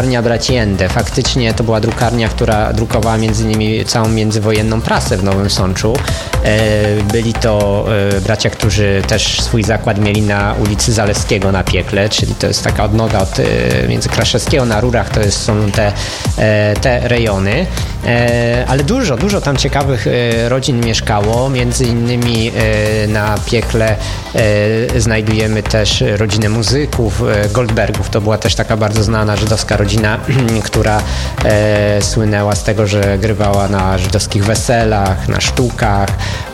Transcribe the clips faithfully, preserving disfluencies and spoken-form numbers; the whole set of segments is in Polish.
drukarnia braci Ende. Faktycznie to była drukarnia, która drukowała między innymi całą międzywojenną prasę w Nowym Sączu. Byli to bracia, którzy też swój zakład mieli na ulicy Zalewskiego na Piekle, czyli to jest taka odnoga od między Kraszewskiego na Rurach, to jest, są te, te rejony. Ale dużo, dużo tam ciekawych rodzin mieszkało. Między innymi na Piekle znajdujemy też rodzinę muzyków, Goldbergów. To była też taka bardzo znana żydowska rodzina, która słynęła z tego, że grywała na żydowskich weselach, na sztukach.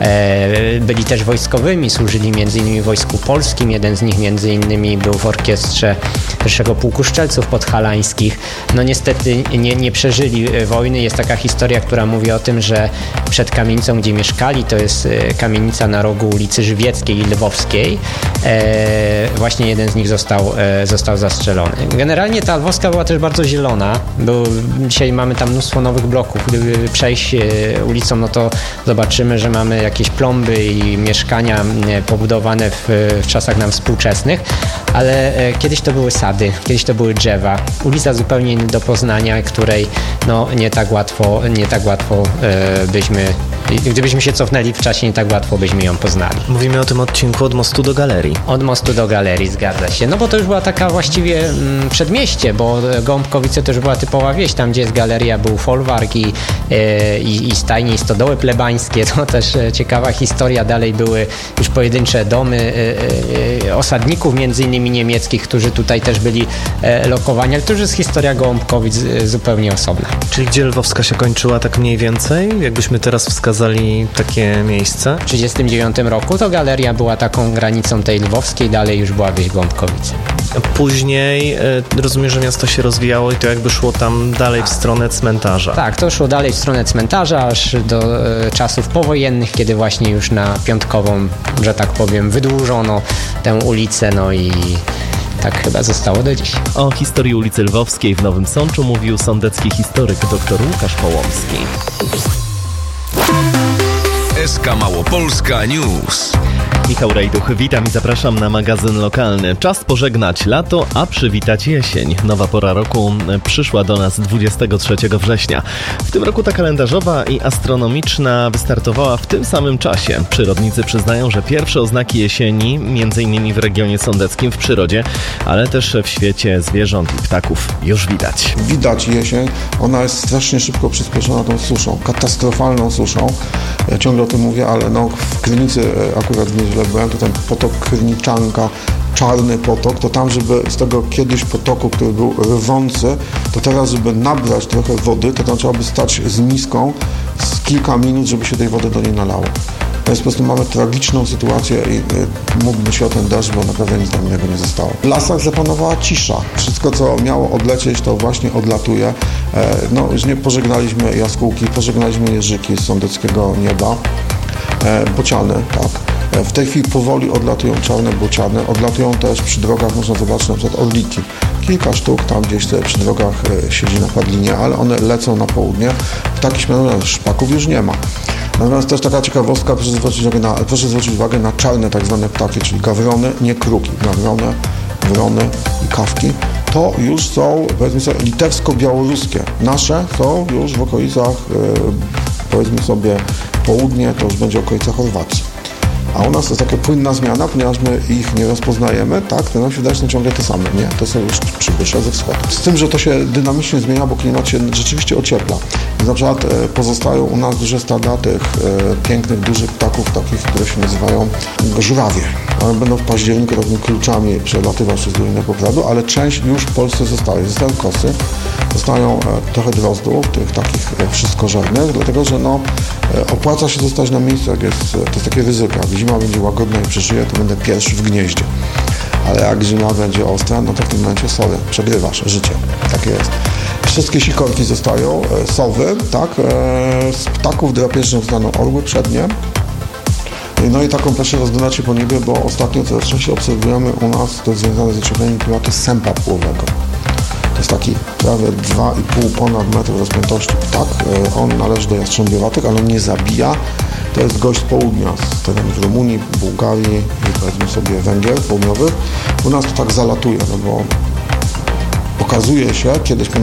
Byli też wojskowymi, służyli między innymi w Wojsku Polskim. Jeden z nich między innymi był w orkiestrze pierwszego Pułku Szczelców Podhalańskich. No niestety nie, nie przeżyli wojny. Jest taka historia, która mówi o tym, że przed kamienicą, gdzie mieszkali, to jest kamienica na rogu ulicy Żywieckiej i Lwowskiej, właśnie jeden z nich został, został zastrzelony. Generalnie ta Lwowska była też bardzo zielona. Był, dzisiaj mamy tam mnóstwo nowych bloków. Gdyby przejść ulicą, no to zobaczymy, że mamy jakieś plomby i mieszkania pobudowane w, w czasach nam współczesnych, ale kiedyś to były sady, kiedyś to były drzewa. Ulica zupełnie nie do poznania, której no, nie tak łatwo, nie tak łatwo e, byśmy, gdybyśmy się cofnęli w czasie, nie tak łatwo byśmy ją poznali. Mówimy o tym odcinku od mostu do galerii. Od mostu do galerii, zgadza się. No bo to już była taka właściwie mm, przedmieście, bo Gąbkowice to już była typowa wieś, tam gdzie jest galeria, był folwark i, e, i, i stajnie, i stodoły plebańskie. To też e, ciekawa historia. Dalej były już pojedyncze domy e, e, osadników, między innymi niemieckich, którzy tutaj też byli e, lokowani, ale to już jest historia Gołąbkowic e, zupełnie osobna. Czyli gdzie Lwowska się kończyła tak mniej więcej? Jakbyśmy teraz wskazali takie miejsce? W tysiąc dziewięćset trzydziestym dziewiątym roku to galeria była taką granicą tej lwowskiej, dalej już była wieś Gąbkowice. Później e, rozumiem, że miasto się rozwijało i to jakby szło tam dalej w stronę cmentarza. Tak, to szło dalej w stronę cmentarza, aż do e, czasów powojennych, kiedy właśnie już na Piątkową, że tak powiem, wydłużono tę ulicę, no i tak chyba zostało do dziś. O historii ulicy Lwowskiej w Nowym Sączu mówił sądecki historyk dr Łukasz Połomski. S K Małopolska News. Michał Rejduch, witam i zapraszam na magazyn lokalny. Czas pożegnać lato, a przywitać jesień. Nowa pora roku przyszła do nas dwudziestego trzeciego września. W tym roku ta kalendarzowa i astronomiczna wystartowała w tym samym czasie. Przyrodnicy przyznają, że pierwsze oznaki jesieni, między innymi w regionie sądeckim, w przyrodzie, ale też w świecie zwierząt i ptaków już widać. Widać jesień, ona jest strasznie szybko przyspieszona tą suszą, katastrofalną suszą. Ja ciągle o tym mówię, ale no w Krynicy akurat w niedzielę byłem, to ten potok Kryniczanka, czarny potok, to tam, żeby z tego kiedyś potoku, który był rwący, to teraz, żeby nabrać trochę wody, to tam trzeba by stać z miską z kilka minut, żeby się tej wody do niej nalało. Więc po prostu mamy tragiczną sytuację i y, mógłby się o ten deszcz, bo naprawdę nic tam innego nie zostało. W lasach zapanowała cisza. Wszystko, co miało odlecieć, to właśnie odlatuje. E, no, już nie pożegnaliśmy jaskółki, pożegnaliśmy jeżyki z sądeckiego nieba. E, bociany, tak. E, w tej chwili powoli odlatują czarne bociany. Odlatują też przy drogach, można zobaczyć na przykład orliki. Kilka sztuk tam gdzieś sobie przy drogach e, siedzi na padlinie, ale one lecą na południe. Ptaki śmieją, szpaków już nie ma. Natomiast też taka ciekawostka, proszę zwrócić uwagę na, proszę zwrócić uwagę na czarne tak zwane ptaki, czyli gawrony, nie kruki, gawrony, wrony i kawki. To już są, powiedzmy sobie, litewsko-białoruskie. Nasze są już w okolicach, yy, powiedzmy sobie, południe, to już będzie okolica Chorwacji. A u nas to jest taka płynna zmiana, ponieważ my ich nie rozpoznajemy, tak, to nam się wydaje, że są ciągle te same, nie? To są już przybysze ze wschodu. Z tym, że to się dynamicznie zmienia, bo klimat się rzeczywiście ociepla. Więc na przykład e, pozostają u nas duże stada tych e, pięknych, dużych ptaków, takich, które się nazywają żurawie. One będą w październiku takimi kluczami przelatywać przez Dolinę Popradu, ale część już w Polsce zostaje. Zostają kosy, zostają e, trochę drozdów, tych takich e, wszystkożernych, dlatego, że no, e, opłaca się zostać na miejscu, jak jest, to jest takie ryzyko. Jak zima będzie łagodna i przeżyje, to będę pierwszy w gnieździe. Ale jak zima będzie ostra, no to w tym momencie, sorry, przegrywasz życie. Takie jest. Wszystkie sikorki zostają, e, sowy, tak, e, z ptaków drapieżnych zostaną orły przednie. No i taką proszę rozglądać się po niebie, bo ostatnio coraz częściej obserwujemy u nas, to jest związane z ociepleniem klimatu, sępa płowego. To jest taki prawie dwa i pół ponad metr rozpiętości ptak. E, on należy do jastrzębiowatych, ale on nie zabija. To jest gość z południa, z terenów Rumunii, Bułgarii i powiedzmy sobie Węgier południowych. U nas to tak zalatuje, no bo pokazuje się, kiedyś